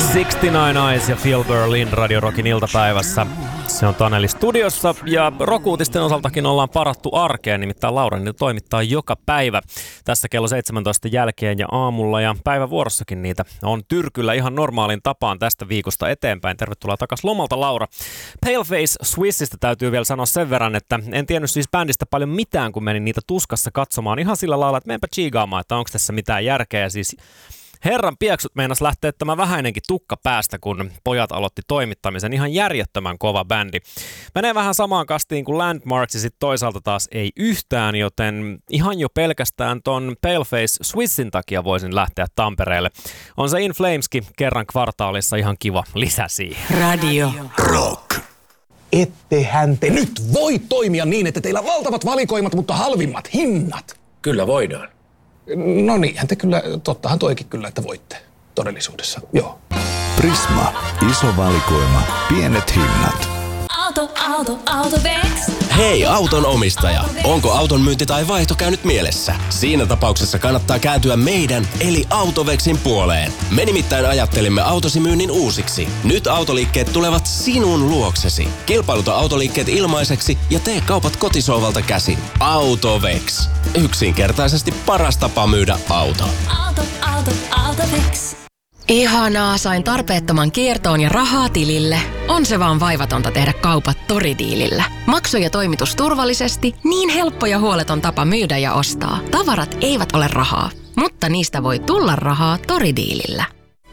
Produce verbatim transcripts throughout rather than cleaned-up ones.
kuusikymmentäyhdeksän Eyes ja Phil Berlin Radio Rockin iltapäivässä. Se on Taneli studiossa ja Rock-uutisten osaltakin ollaan parattu arkeen, nimittäin Laura niitä toimittaa joka päivä tässä kello seitsemäntoista jälkeen ja aamulla, ja päivävuorossakin niitä on tyrkyllä ihan normaalin tapaan tästä viikosta eteenpäin. Tervetuloa takaisin lomalta, Laura. Paleface Swissistä täytyy vielä sanoa sen verran, että en tiennyt siis bändistä paljon mitään, kun menin niitä tuskassa katsomaan ihan sillä lailla, että menenpä chiigaamaan, että onko tässä mitään järkeä. Siis herran pieksut meinas lähteä tämä vähäinenkin tukka päästä, kun pojat aloitti toimittamisen. Ihan järjettömän kova bändi. Menee vähän samaan kastiin kuin Landmarks ja sitten toisaalta taas ei yhtään, joten ihan jo pelkästään ton Paleface Swissin takia voisin lähteä Tampereelle. On se In Flameskin kerran kvartaalissa ihan kiva lisä siihen. Radio Rock. Ettehän te nyt voi toimia niin, että teillä on valtavat valikoimat, mutta halvimmat hinnat. Kyllä voidaan. No niinhän te kyllä, tottahan toikin kyllä, että voitte todellisuudessa, joo. Prisma, iso valikoima, pienet hinnat. Auto, auto, Autovex. Hei auton omistaja, onko auton myynti tai vaihto käynyt mielessä? Siinä tapauksessa kannattaa kääntyä meidän eli Autovexin puoleen. Me nimittäin ajattelimme autosi myynnin uusiksi. Nyt autoliikkeet tulevat sinun luoksesi. Kilpailuta autoliikkeet ilmaiseksi ja tee kaupat kotisohvalta käsin. Autovex. Yksinkertaisesti paras tapa myydä auto. Auto, auto, Autovex. Ihanaa, sain tarpeettoman kiertoon ja rahaa tilille. On se vaan vaivatonta tehdä kaupat Toridiilillä. Maksu ja toimitus turvallisesti, niin helppo ja huoleton tapa myydä ja ostaa. Tavarat eivät ole rahaa, mutta niistä voi tulla rahaa Toridiilillä.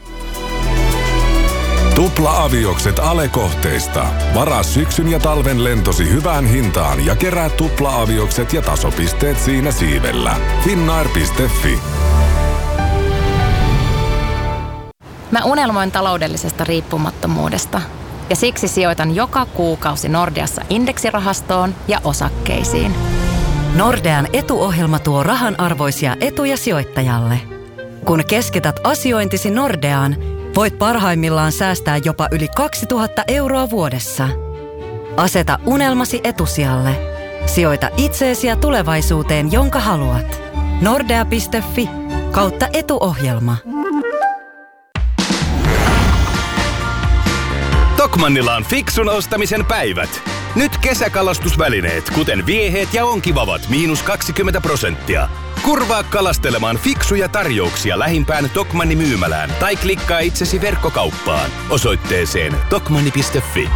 Tupla-aviokset Ale-kohteista. Varaa syksyn ja talven lentosi hyvään hintaan ja kerää tupla-aviokset ja tasopisteet siinä siivellä. finnair piste fi. Mä unelmoin taloudellisesta riippumattomuudesta ja siksi sijoitan joka kuukausi Nordeassa indeksirahastoon ja osakkeisiin. Nordean etuohjelma tuo rahan arvoisia etuja sijoittajalle. Kun keskität asiointisi Nordeaan, voit parhaimmillaan säästää jopa yli kaksituhatta euroa vuodessa. Aseta unelmasi etusijalle. Sijoita itseesi ja tulevaisuuteen, jonka haluat. Nordea piste fi kautta etuohjelma. Tokmannilla on fiksun ostamisen päivät. Nyt kesäkalastusvälineet, kuten vieheet ja onkivavat, miinus kaksikymmentä prosenttia. Kurvaa kalastelemaan fiksuja tarjouksia lähimpään Tokmanni myymälään tai klikkaa itsesi verkkokauppaan osoitteeseen tokmanni piste fi.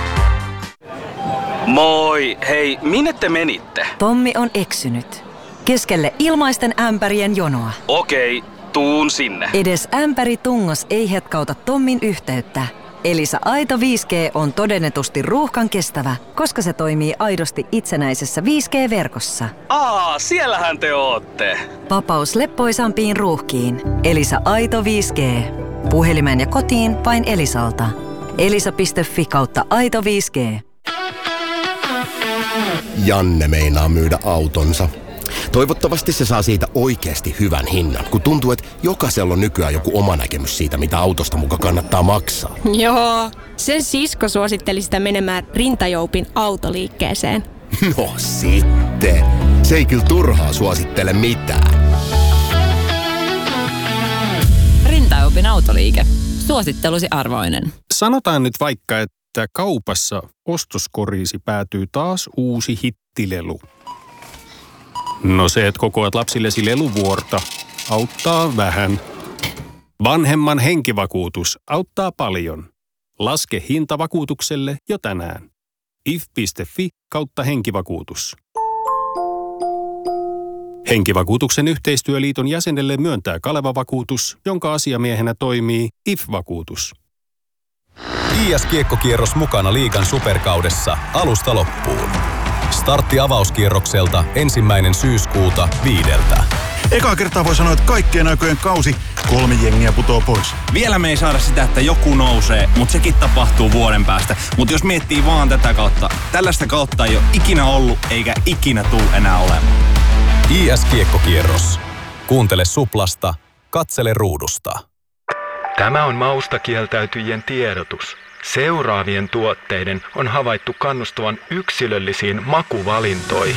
Moi, hei, minne te menitte? Tommi on eksynyt. Keskelle ilmaisten ämpärien jonoa. Okei, tuun sinne. Edes ämpäri tungos ei hetkauta Tommin yhteyttä. Elisa Aito viisi G on todennetusti ruuhkan kestävä, koska se toimii aidosti itsenäisessä viisi G-verkossa. Aa, siellähän te ootte. Vapaus leppoisampiin ruuhkiin. Elisa Aito viisi G. Puhelimeen ja kotiin vain Elisalta. elisa piste fi kautta Aito viisi G. Janne meinaa myydä autonsa. Toivottavasti se saa siitä oikeasti hyvän hinnan, kun tuntuu, että jokaisella on nykyään joku oma näkemys siitä, mitä autosta muka kannattaa maksaa. Joo, sen sisko suositteli sitä menemään Rintajoupin autoliikkeeseen. No sitten. Se ei kyllä turhaa suosittele mitään. Rintajoupin autoliike. Suosittelusi arvoinen. Sanotaan nyt vaikka, että kaupassa ostoskoriisi päätyy taas uusi hittilelu. No se, että kokoat lapsillesi leluvuorta, auttaa vähän. Vanhemman henkivakuutus auttaa paljon. Laske hinta vakuutukselle jo tänään. if piste fi kautta henkivakuutus. Henkivakuutuksen yhteistyöliiton jäsenelle myöntää Kaleva-vakuutus, jonka asiamiehenä toimii I F-vakuutus. I S-kiekkokierros mukana liigan superkaudessa alusta loppuun. Startti avauskierrokselta ensimmäinen syyskuuta viideltä. Ekaa kertaa voi sanoa, että kaikkien aikojen kausi kolme jengiä putoo pois. Vielä me ei saada sitä, että joku nousee, mutta sekin tapahtuu vuoden päästä. Mutta jos miettii vaan tätä kautta, tällaista kautta ei ole ikinä ollut eikä ikinä tule enää olemaan. I S-kiekkokierros. Kuuntele Suplasta, katsele ruudusta. Tämä on mausta kieltäytyjien tiedotus. Seuraavien tuotteiden on havaittu kannustavan yksilöllisiin makuvalintoihin.